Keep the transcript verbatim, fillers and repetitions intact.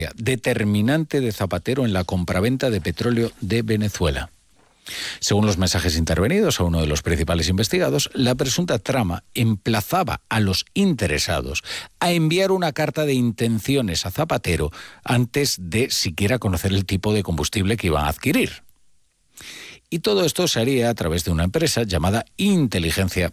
determinante de Zapatero en la compraventa de petróleo de Venezuela. Según los mensajes intervenidos a uno de los principales investigados, la presunta trama emplazaba a los interesados a enviar una carta de intenciones a Zapatero antes de siquiera conocer el tipo de combustible que iban a adquirir. Y todo esto se haría a través de una empresa llamada Inteligencia